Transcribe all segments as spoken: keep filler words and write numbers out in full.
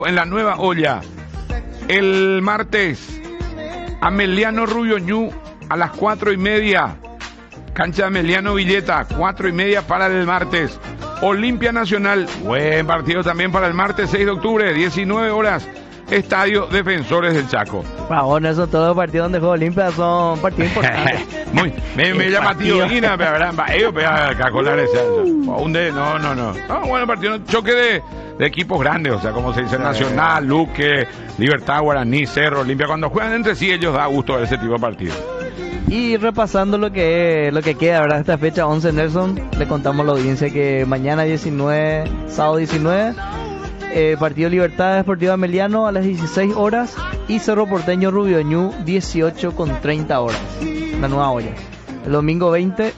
En la nueva olla, el martes, Ameliano Rubioñú a las cuatro y media, cancha de Ameliano Villeta, cuatro y media para el martes. Olimpia Nacional, buen partido también para el martes seis de octubre, diecinueve horas, Estadio Defensores del Chaco. Bueno, esos todos los partidos donde juega Olimpia son partidos importantes. Muy, me, me llama tío Guina, pero verán, ellos pegan cacolar ese. Un de, no, no, no. No, bueno, partido, choque de, de equipos grandes, o sea, como se dice, Nacional, Luque, Libertad, Guaraní, Cerro, Olimpia. Cuando juegan entre sí, ellos da gusto a ese tipo de partidos. Y repasando lo que lo que queda, ¿verdad? Esta fecha once, Nelson, le contamos a la audiencia que mañana diecinueve, sábado diecinueve, eh, partido Libertad Deportivo Ameliano a las dieciséis horas y Cerro Porteño Rubioñú dieciocho con treinta horas, la nueva olla. El domingo veinte,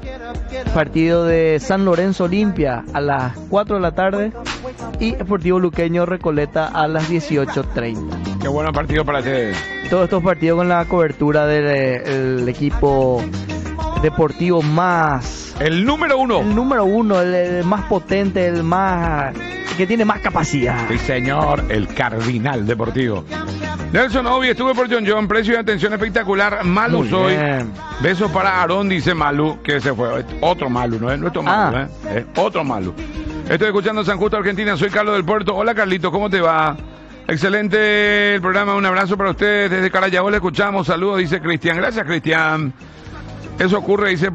partido de San Lorenzo Olimpia a las cuatro de la tarde y Deportivo Luqueño Recoleta a las dieciocho treinta. Qué bueno partido para ustedes. Todos estos partidos con la cobertura del el equipo deportivo más... El número uno. El número uno, el, el más potente, el más... el que tiene más capacidad. Sí, señor, el Cardinal Deportivo. Nelson Obi, estuve por John John, precio de atención espectacular. Malu Muy soy. bien. Besos para Aarón, dice Malu, que se fue. Otro Malu, no es nuestro Malu, Ah. ¿eh? Es otro Malu. Estoy escuchando San Justo, Argentina. Soy Carlos del Puerto. Hola, Carlito, ¿cómo te va? Excelente el programa, un abrazo para ustedes. Desde Carayabo le escuchamos. Saludos, dice Cristian. Gracias, Cristian. Eso ocurre, dice,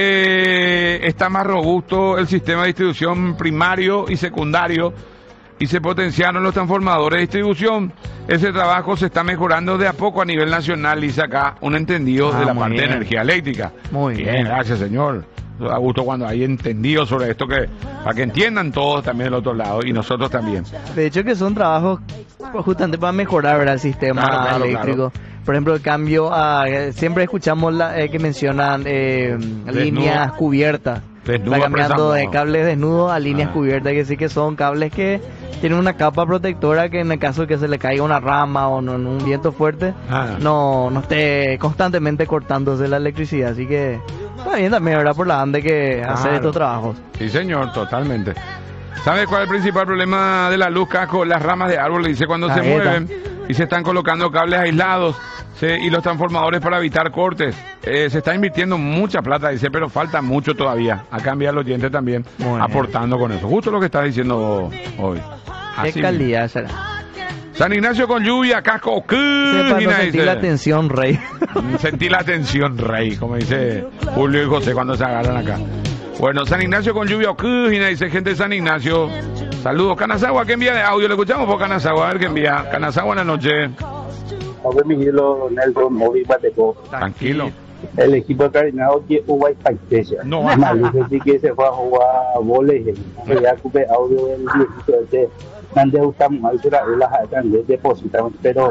porque está más robusto el sistema de distribución primario y secundario y se potenciaron los transformadores de distribución. Ese trabajo se está mejorando de a poco a nivel nacional, dice acá un entendido Ah, de la muy parte bien. de energía eléctrica. Muy bien. bien. Gracias, señor. Da gusto cuando hay entendidos sobre esto, que para que entiendan todos también del otro lado y nosotros también. De hecho que son trabajos justamente para mejorar, ¿verdad? El sistema Claro, claro, eléctrico. Por ejemplo, el cambio a... eh, siempre escuchamos la, eh, que mencionan eh, líneas cubiertas. Desnudo Está cambiando apresado. de cables desnudos a líneas Ah. cubiertas, que sí que son cables que tienen una capa protectora que en el caso de que se le caiga una rama o no, en un viento fuerte, Ah. no, no esté constantemente cortándose la electricidad. Así que está bien también, ¿verdad? Por la ANDE que hacer Claro. estos trabajos. Sí, señor, totalmente. ¿Sabes cuál es el principal problema de la luz, Casco? Las ramas de árboles, dice, cuando se Ahí está. mueven y se están colocando cables aislados se- y los transformadores para evitar cortes. Eh, se está invirtiendo mucha plata, dice, pero falta mucho todavía. Acá envía los oyentes también Muy bien. aportando con eso. Justo lo que estás diciendo hoy. ¿Qué Así calidad será? mismo. San Ignacio con lluvia, Casco. ¿qué? Sí, para no Gina sentir dice. la tensión, rey. Sentí la tensión, rey, como dice Julio y José cuando se agarran acá. Bueno, San Ignacio con lluvia, Gina dice gente de San Ignacio. Saludos, Canazagua, ¿qué envía de audio? Le escuchamos por Canazagua, a ver qué envía. Canazagua, buenas noches. Abuelo Miguelo, Nelson, Movi, Bateco. Tranquilo. El equipo de Carinado que Uruguay Paitesia. No, Malo, que que se fue a jugar vóley. Que ya ocupé audio del viejito ese. Antes usamos mal, será las altas de depositamos, pero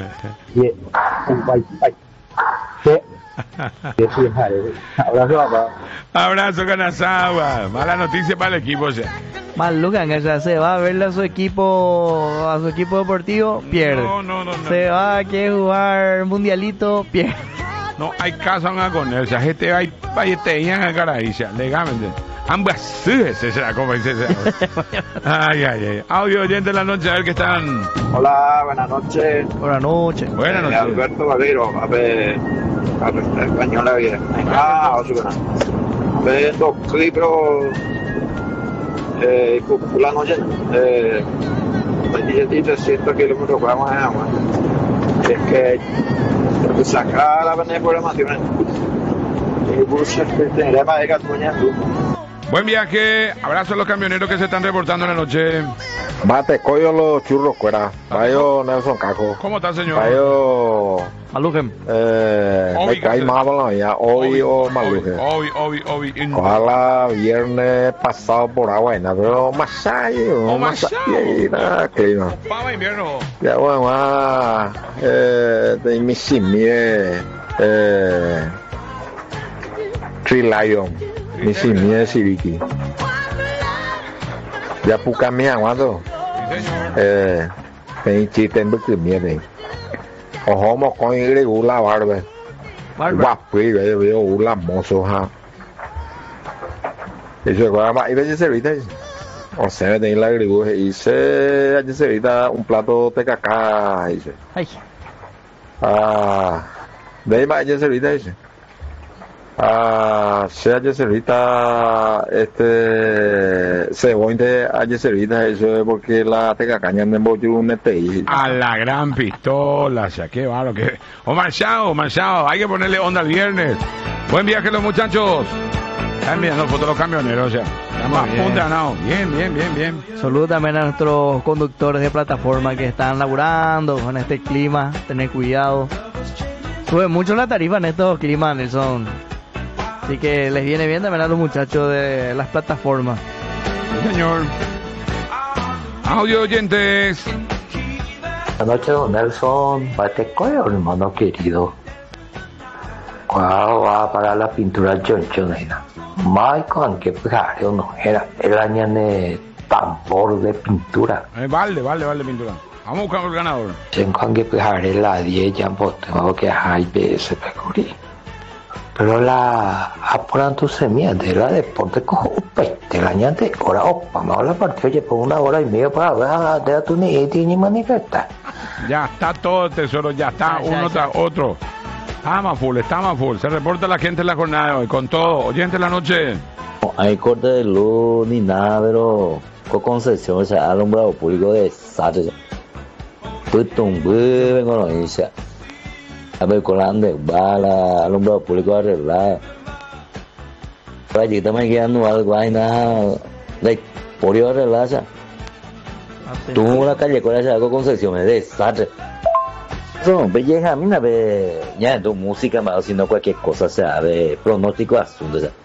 que Uruguay Paitesia. Que fijar, abrazo, papá. Abrazo, Canazagua. Mala noticia para el equipo, o sea. Maluca, que ya se va a verle a su equipo, a su equipo deportivo, pierde. No, no, no, no. Se va a querer jugar mundialito, pierde. No hay caso en con él. O sea, este hay payeteían en Caraicia, legalmente. Ambas se será como dice. Ay, ay, ay. Audio oyente en la noche, a ver qué están. Hola, buenas noches. Buenas noches. Buenas noches. Alberto Valero, a ver, a ver, española bien. Ah, ocho buenas. Ve, dos libros, eh, la noche, eh, trescientos kilómetros vamos a agua. Es que sacar la avenida de programación. Y buscar que tendrá más de Cataluña. Buen viaje. Abrazo a los camioneros que se están reportando en la noche. Mate, coyo los churros fuera. Bayo Nelson Caco. ¿Cómo está, señor? Bayo. Malujem. Eh. Obi, Me cae Cáceres. más la ya. Hoy o Maluje. Hoy, hoy, hoy. Ojalá viernes pasado por agua, pero más allá. Oh, Más Masai. allá. Clima. Pava invierno. Ya bueno, ah. Eh. De mi simie. Eh. Tree Lion. Mi simie Siriki. Ya puka mi aguado. Sí, señor. Eh, tem chiste en bức miệng ojo một con cái gula barbe guap quý vậy với gula mozo ha eso es para más y veces se viste O sea, tenía la agreguje y dice, ayer se ahorita un plato de cacá, dice. Ay, Ah, de ahí va ayer se ahorita, dice. Ah, se ayer se ahorita, este, se voy de ayer se ahorita, eso es porque la teca caña me envolvió un N T I. A la gran pistola, ya qué bárbaro que. Omar Chao, Omar Chao, hay que ponerle onda el viernes. Buen viaje los muchachos. Están enviando fotos de los camioneros, ya. Estamos a punto de ganado. Bien, bien, bien, bien. saludos también a nuestros conductores de plataforma que están laburando con este clima, tener cuidado. Sube mucho la tarifa en estos climas, Nelson. Así que les viene bien también a los muchachos de las plataformas. Sí, señor. Audio oyentes. Buenas noches, don Nelson. Bate coyo, hermano querido. ¿Cuál va a pagar la pintura chonchonera? Michael, que pegario no era. El año de tambor de pintura. Eh, vale, vale, vale, pintura. Vamos a buscar el ganador. Tengo que pegar la diez ya, pues tengo que hay ese pecurí. Pero la apuran tus semillas de la deporte cojo peste la ñante hora opa me la partió ya por una hora y media para ver de tu ni ni manifesta. Ya está todo, tesoro, ya está Ya, ya, uno ya. tras otro. Está más full, está más full. Se reporta la gente en la jornada de hoy, con todo. Oyente en la noche. No hay corte de luz ni nada, pero con concesión, o sea, alumbrado público de desastre. Puto un vengo no dice. A ver, con la ande, bala, alumbrado público arreglado. Pero allí también quedando algo, hay nada. De por yo arreglada. Tú una calle con esa con concesión, es desastre. No, belleza, mira, ve, ya tu música, más sino cualquier cosa, o sea, de pronóstico asunto, o sea.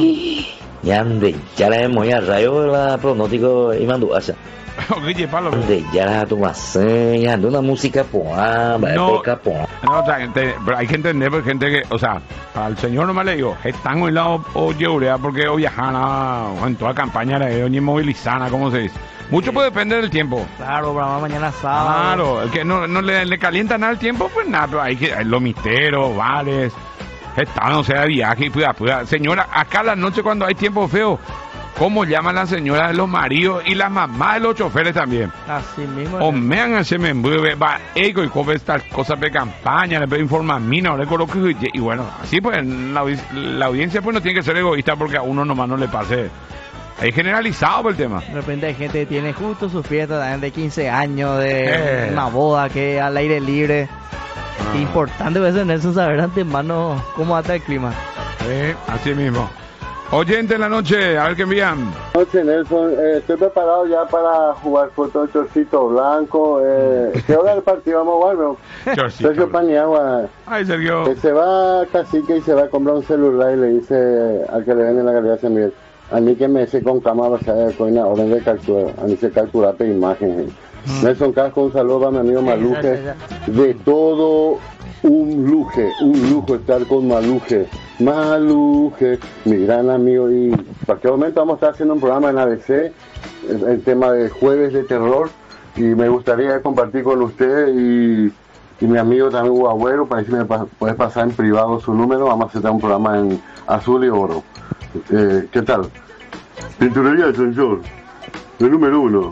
Ya ande, ya la hemos ya rayo la pronóstico y mando, o sea. Oye, Pablo. De ya tu más, ya ande una música poa, va No. época poa. No, o sea, gente, pero hay que entender, porque gente que, o sea, para el señor nomás le digo, están hoy lado o lleurea porque o viajana, o en toda campaña de hoy movilizana, ¿cómo se dice? Mucho puede depender del tiempo. Claro, para mañana sábado. Claro, el que no, no le, le calienta nada el tiempo, pues nada, pero hay que, hay los misteros, bares, están, o sea, de viaje y pueda, pueda. Señora, acá la noche cuando hay tiempo feo, ¿cómo llaman las señoras de los maridos y las mamás de los choferes también? Así mismo. O me han hecho me envuelve, va, ego y come estas cosas de campaña, le informa a mí, no le coloco y bueno, así pues la, audi- la audiencia pues no tiene que ser egoísta porque a uno nomás no le pase. Es generalizado por el tema. De repente hay gente que tiene justo su fiesta también de quince años, de Eh. una boda que al aire libre. Ah. Importante a veces Nelson saber antemano cómo anda el clima. Sí, así mismo. Oyente en la noche, a ver qué envían. Noche, Nelson. Eh, estoy preparado ya para jugar contra el Chorcito Blanco. Eh, ¿Qué hora del partido vamos a jugar, bro? Chorcito. Sergio Paniagua. Ay, Sergio. Que se va a Cacique y se va a comprar un celular y le dice al que le vende la calidad San Miguel. A mí que me dice con cámara, o sea, de coina, orden de captura. A mí se captura de imagen. Nelson Casco, un saludo para mi amigo Maluje. De todo un lujo, un lujo estar con Maluje. Maluje, mi gran amigo. Y en cualquier momento vamos a estar haciendo un programa en A B C, el, el tema de Jueves de Terror. Y me gustaría compartir con usted y, y mi amigo también Hugo Agüero, para ver si me pa- puedes pasar en privado su número. Vamos a hacer un programa en azul y oro. Eh, ¿Qué tal? Pinturería del Señor, el número uno.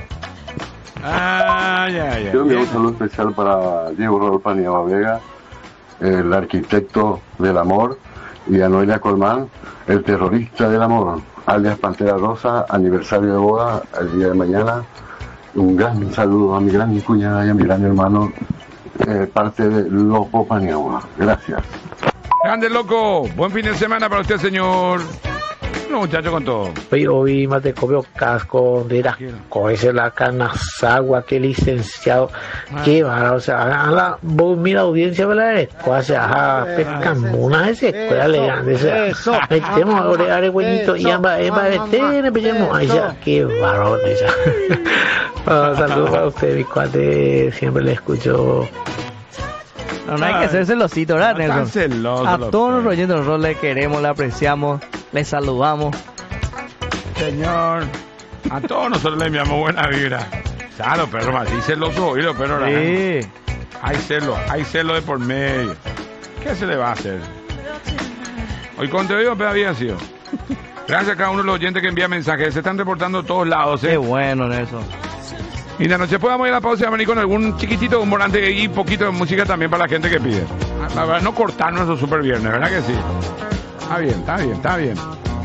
Ay, ay, Quiero enviar ay. un saludo especial para Diego Rodolfo Paniagua Vega, el arquitecto del amor, y a Noelia Colmán, el terrorista del amor, alias Pantera Rosa, aniversario de boda el día de mañana. Un gran saludo a mi gran cuñada y a mi gran hermano, eh, parte de Loco Paniagua. Gracias. Grande loco, buen fin de semana para usted, señor. No, muchacho, con todo. Hoy hoy más de copio casco de la coese la canasagua, que licenciado, qué vara, o sea, a la, vos mira audiencia, ¿verdad? Cuase, ajá, pescamuna, esa escuela elegante, o sea, metemos a orear el buenito y amba, amba, este, empecemos, ahí ya, qué varón, esa. Bueno, saludos a usted, mi cuate, siempre le escucho. No, no hay que ser celosito, ¿verdad, No, tan Nelson? celoso A los todos los perros. oyentes nosotros le queremos, le apreciamos, le saludamos. Señor, a todos nosotros le enviamos buena vibra. Claro, perro, así celoso oído, pero ahora. Sí. Hay celo, hay celo de por medio. ¿Qué se le va a hacer? Hoy con te oído, pero había sido. Gracias a cada uno de los oyentes que envía mensajes. Se están reportando de todos lados, ¿eh? Qué bueno, Nelson. Y la noche podamos ir a la pausa y venir con algún chiquitito, un volante y poquito de música también para la gente que pide. Para no cortarnos esos super viernes, ¿verdad que sí? Está bien, está bien, está bien.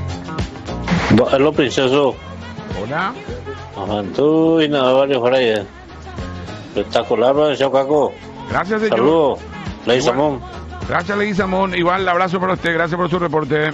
Hola, princeso. Hola. Ajantú y nada, varios por ahí. Espectacular, ¿no? Chao, Caco. Gracias, señor. Saludos. Ley Samón. Gracias, Ley Samón. Igual, el abrazo para usted. Gracias por su reporte.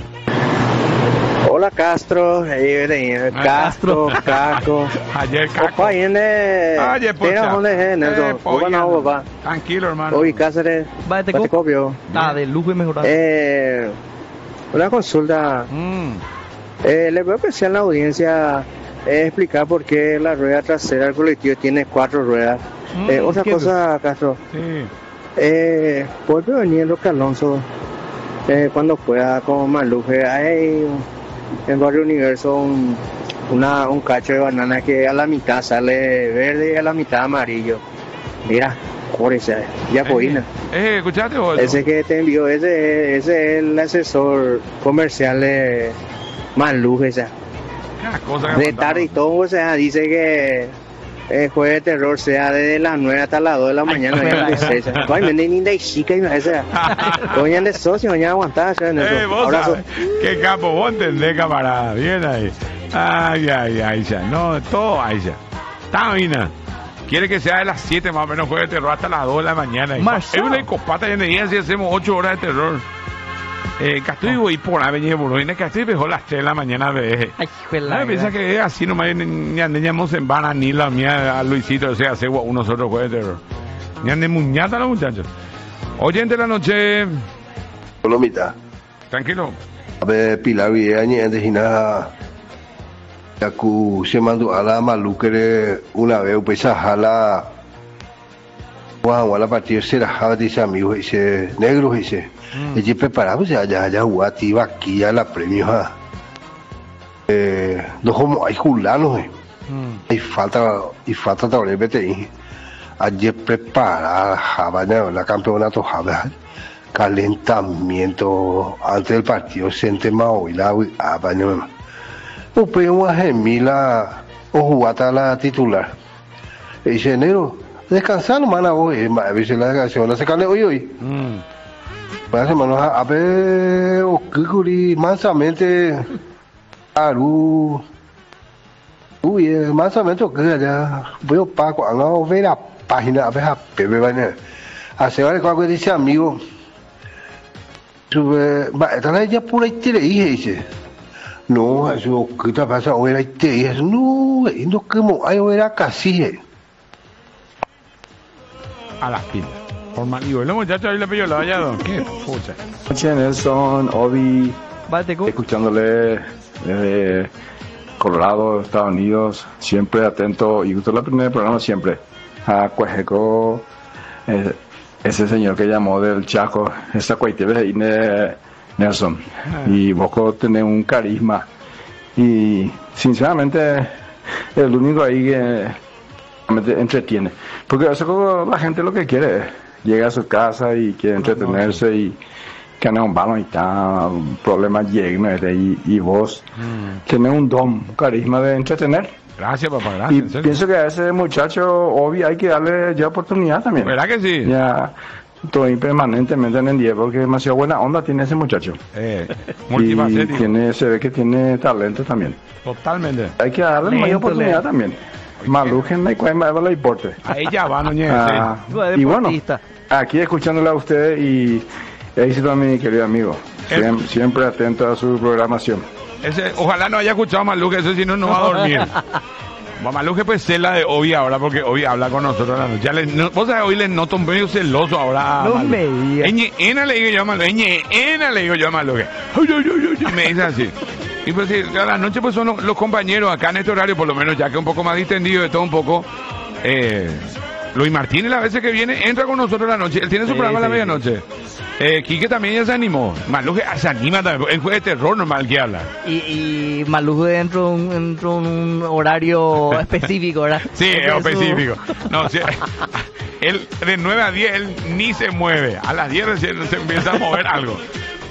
Hola, Castro. Hey, Castro, Caco. Ayer, Caco. Opa, viene. Ayer, Tira, ¿dónde es, Nelson? Bueno, papá. Tranquilo, hermano. Hoy, Cáceres. Va, te copio. Ah, de lujo y mejorado. Eh, una consulta. Mm. Eh, le voy a apreciar a la audiencia eh, explicar por qué la rueda trasera del colectivo tiene cuatro ruedas. Mm, eh, otra ¿qué? cosa, Castro. Sí. Eh, vuelve a venir Roque Alonso eh, cuando pueda con Maluje. Hay en Barrio Universo un, una, un cacho de banana que a la mitad sale verde y a la mitad amarillo. Mira, por ese, ya podina. Eh, ¿escuchaste vos? Ese que te envió, ese, ese es el asesor comercial de Maluje, o sea. De tarde y todo, o sea, dice que el jueves de terror sea desde las nueve hasta las dos de la mañana. Ay, me ni de chica y me dice, doña de socio, doña aguantada. Eh, vos sabés, qué capo, vos entendés, camarada. Bien ahí. Ay, ay, ay, ya. No, todo ahí ya. Está bien. Quiere que sea de las siete más o menos jueves de terror hasta las dos de la mañana. Es una copata y en el día si hacemos ocho horas de terror. Eh, Castillo voy por ahí, venía por hoy. Castillo dejó las tres de la mañana. Ve. Ay, juela. Me piensa que es así nomás. Ni andemos en vana ni la mía a Luisito. O sea, hace unos otros jueves de terror. Ni ande muñata los muchachos. Oyente de la noche. Solo mitad. Tranquilo. A ver, Pilar Videaña, antes y nada. Yaku se mandó a la maluquere una vez, pues a jala. Juan, a la partida será jala, dice amigo, dice negro, dice. Y yo preparaba, o sea, ya, ya, guati, aquí ya la premio, ja. Eh, no como hay julanos, eh. Hay falta, y falta también, vete, ayer preparada, jabana, la campeonato, jabana. Calentamiento antes del partido, siente más hoy la jabana. O pues una gemila o jugata la titular. Y dice, negro, descansar nomás hoy, a veces la descansación, no se cale hoy hoy. Pues hermano, a ver, o que mansamente, aru, uy, mansamente, o que ya, voy a pago, a ver la página, a ver a Pepe, vaina. Hace vale cuando dice amigo, sube, va, esta ya pura y te dije, dice. No, eso, ¿qué te pasa? O era y te dije, no, no, como, ay, o era casi. A las pilas. Por manivo. Los muchachos ahí le pilló la vallado. ¿Qué pucha? Noche, Nelson, Obi, escuchándole desde Colorado, Estados Unidos, siempre atento y gustó la primera programa siempre. A Cuejeco, eh, ese señor que llamó del Chaco, esa cuaitebe ahí de Nelson. Y vos tenés un carisma y sinceramente el único ahí que entretiene, porque eso la gente lo que quiere. Llega a su casa y quiere entretenerse y ganar un balón y tal, problemas llegan y, y vos mm. tenés un don, un carisma de entretener. Gracias, papá, gracias. Y pienso que a ese muchacho, obvio, hay que darle ya oportunidad también. ¿Verdad que sí? Ya estoy permanentemente en el día porque demasiado buena onda tiene ese muchacho. Eh, y tiene, se ve que tiene talento también. Totalmente. Hay que darle lento, mayor oportunidad lento. También. Malujen no hay cuál más le importe. Ahí ya va, noñez. Ah, y bueno, aquí escuchándole a usted y ahí sí también, mi querido amigo. Siempre, siempre atento a su programación. Ese, ojalá no haya escuchado a Maluje, eso si no, no va a dormir. Maluje pues es la de Obi ahora, porque Obi habla con nosotros la noche. Ya le, no, vos sabés, hoy le noto un medio celoso ahora. No me digas. Eñe, ena le digo yo a Maluje. Eñe, ena le digo yo a Maluje. Y me dice así. Y pues sí, a la noche pues son los, los compañeros acá en este horario, por lo menos ya que un poco más distendido de todo un poco. Eh, Luis Martínez las veces que viene entra con nosotros la noche. Él tiene su sí, programa sí, a la medianoche. Sí. Eh, Quique también ya se animó. Maluje se anima también. Él juega de terror normal que habla. Y, y Maluje dentro de un, dentro un horario específico, ¿verdad? Sí, es específico. Su... No, sí, él de nueve a diez él ni se mueve. A las diez recién se empieza a mover algo.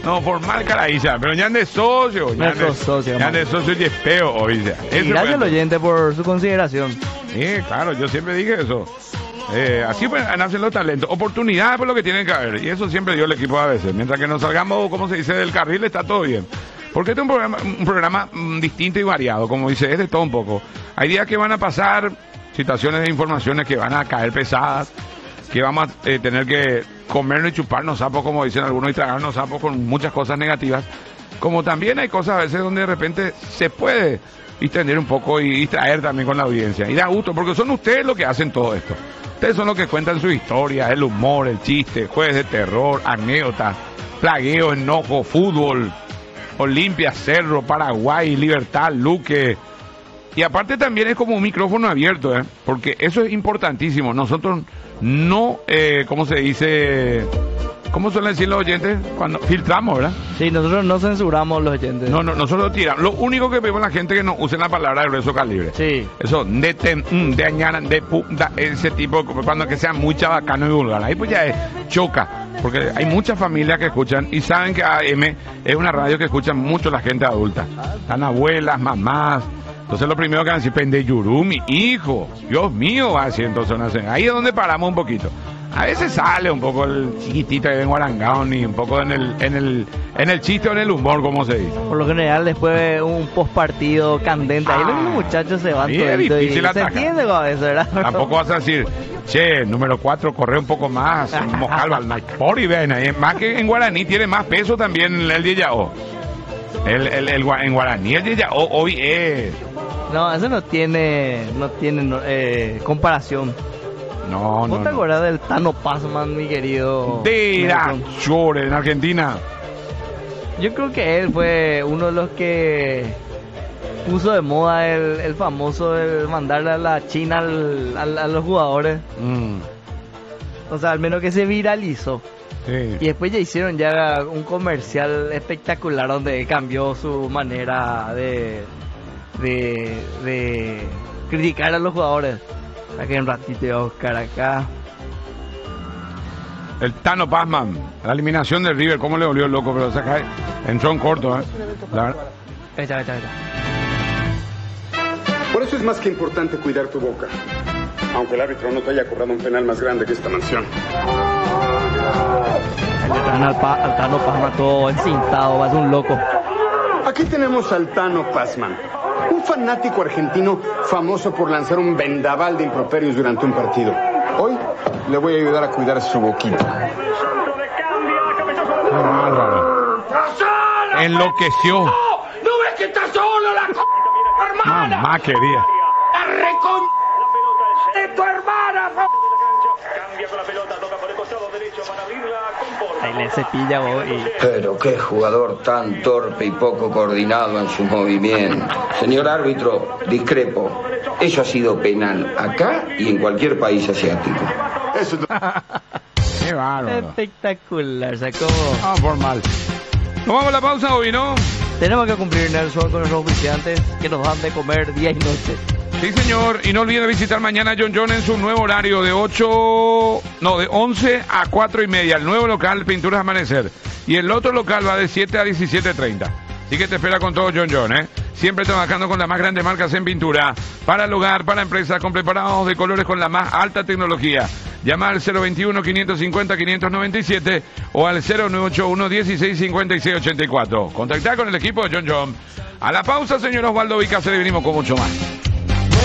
No, formal caraíza, pero ya de socio. Ya de socio. Ya de socio y espeo hoy. Y gracias al oyente por su consideración. Sí, claro, yo siempre dije eso. Eh, así pues nacen los talentos. Oportunidades por lo que tienen que haber. Y eso siempre dio el equipo a veces. Mientras que nos salgamos, como se dice, del carril, está todo bien. Porque este es un programa, un programa mm, distinto y variado. Como dice, es de todo un poco. Hay días que van a pasar situaciones de informaciones que van a caer pesadas. Que vamos a eh, tener que comernos y chuparnos sapos, como dicen algunos, y tragarnos sapos con muchas cosas negativas. Como también hay cosas a veces donde de repente se puede distender un poco y distraer también con la audiencia. Y da gusto, porque son ustedes los que hacen todo esto. Ustedes son los que cuentan su historia, el humor, el chiste, jueves de terror, anécdotas, plagueo, enojo, fútbol, Olimpia, Cerro, Paraguay, Libertad, Luque. Y aparte también es como un micrófono abierto, ¿eh? Porque eso es importantísimo. Nosotros no, eh, ¿cómo se dice? ¿Cómo suelen decir los oyentes? Cuando filtramos, ¿verdad? Sí, nosotros no censuramos los oyentes. No, no, nosotros tiramos. Lo único que pedimos a la gente es que no usen la palabra de grueso calibre. Sí. Eso, de ten, de añaran, de pu, da, ese tipo, cuando que sea muy chabacano y vulgar. Ahí pues ya es, choca. Porque hay muchas familias que escuchan y saben que A M es una radio que escuchan mucho la gente adulta. Están abuelas, mamás. Entonces lo primero que van a decir, pende yurumi, hijo, Dios mío, va a decir, entonces nacen. Ahí es donde paramos un poquito. A veces sale un poco el chiquitito de Guarangao, ni un poco en el, en el, en el chiste o en el humor, como se dice. Por lo general, después de un postpartido candente, ah, ahí los muchachos se van todo y se entiende con eso, ¿verdad? Tampoco vas a decir, che, número cuatro, corre un poco más, mojalo al por y ven, ahí, más que en guaraní tiene más peso también el Yeyao. El, el, el, en guaraní el Yeyao hoy es... No, eso no tiene, no tiene eh, comparación. No, no. ¿Vos te no. acordás del Tano Pazman, mi querido? Tira, chore, en Argentina. Yo creo que él fue uno de los que puso de moda el, el famoso el mandarle a la China al, al, a los jugadores. Mm. O sea, al menos que se viralizó. Sí. Y después ya hicieron ya un comercial espectacular donde cambió su manera de... De, de criticar a los jugadores. Aquí un ratito de Oscar acá. El Tano Pazman, la eliminación del River, cómo le volvió el loco, pero saca, entró en corto, ¿eh? La... Ahí está, ahí está, ahí está. Por eso es más que importante cuidar tu boca, aunque el árbitro no te haya cobrado un penal más grande que esta mansión. Le traen al, pa, al Tano Pazman todo encintado, va a ser un loco. Aquí tenemos al Tano Pazman, un fanático argentino famoso por lanzar un vendaval de improperios durante un partido. Hoy le voy a ayudar a cuidar su boquita. Enloqueció. ¡No! ¿No ves que está solo la c... hermana? Mamá quería. ¡La recon... de tu hermana! Cambia con la pelota, toca por el costado derecho para abrirla con Ahí le cepilla vos y... Pero qué jugador tan torpe y poco coordinado en su movimiento. Señor árbitro, discrepo. Eso ha sido penal acá y en cualquier país asiático. Eso es... Qué bárbaro. Espectacular, sacó... Ah, formal. Nos vamos a la pausa hoy, ¿no? Tenemos que cumplir, Nelson, con los oficiantes que nos dan de comer día y noche. Sí, señor, y no olviden visitar mañana John John en su nuevo horario de ocho, no, de once a cuatro y media, el nuevo local Pinturas Amanecer, y el otro local va de siete a diecisiete treinta. Así que te espera con todo John John, ¿eh? Siempre trabajando con las más grandes marcas en pintura, para el hogar, para empresas, con preparados de colores con la más alta tecnología. Llama al cero veintiuno, quinientos cincuenta, quinientos noventa y siete o al cero nueve ocho uno, dieciséis cincuenta y seis ochenta y cuatro. Contactá con el equipo de John John. A la pausa, señor Osvaldo Vicáceres, venimos con mucho más.